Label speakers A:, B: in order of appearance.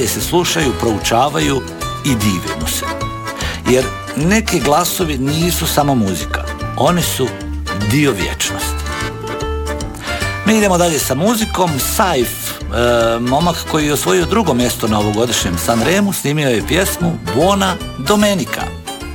A: dalje se slušaju, proučavaju i divimo se. Jer neki glasovi nisu samo muzika, oni su dio vječnosti. Mi idemo dalje sa muzikom. Saif, momak koji je osvojio drugo mjesto na ovogodišnjem Sanremu, snimio je pjesmu Buona Domenica.